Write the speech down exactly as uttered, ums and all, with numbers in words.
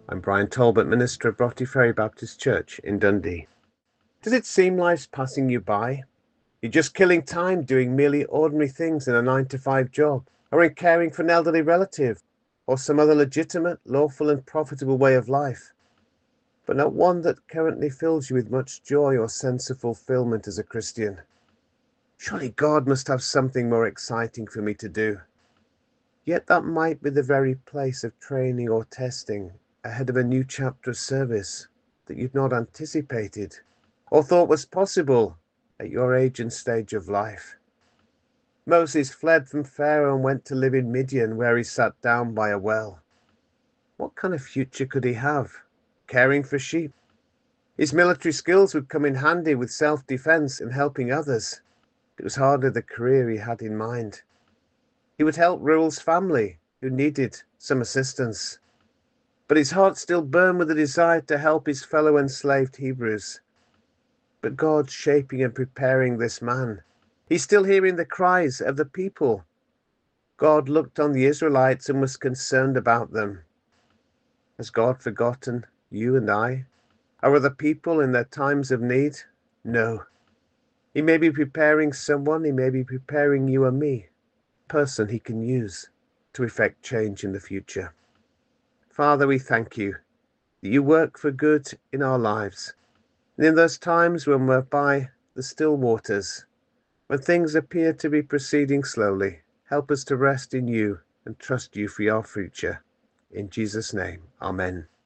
I'm Brian Talbot, minister of Broughty Ferry Baptist Church in Dundee. Does it seem life's passing you by? You're just killing time doing merely ordinary things in a nine to five job, or in caring for an elderly relative, or some other legitimate, lawful and profitable way of life, but not one that currently fills you with much joy or sense of fulfillment as a Christian. Surely God must have something more exciting for me to do. Yet that might be the very place of training or testing ahead of a new chapter of service that you'd not anticipated or thought was possible at your age and stage of life. Moses fled from Pharaoh and went to live in Midian, where he sat down by a well. What kind of future could he have? Caring for sheep. His military skills would come in handy with self-defense and helping others. It was hardly the career he had in mind. He would help Reuel's family, who needed some assistance. But his heart still burned with the desire to help his fellow enslaved Hebrews. But God's shaping and preparing this man. He's still hearing the cries of the people. God looked on the Israelites and was concerned about them. Has God forgotten you and I? Or other people in their times of need? No. He may be preparing someone, he may be preparing you and me, a person he can use to effect change in the future. Father, we thank you that you work for good in our lives. And in those times when we're by the still waters, when things appear to be proceeding slowly, help us to rest in you and trust you for your future. In Jesus' name, amen.